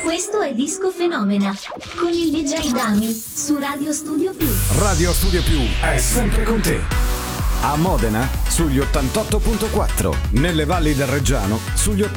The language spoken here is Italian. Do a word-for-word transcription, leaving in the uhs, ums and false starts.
Questo è Disco Fenomena con il D J Dami su Radio Studio Più. Radio Studio Più è sempre con te. A Modena sugli ottantotto virgola quattro, nelle valli del Reggiano sugli ottantotto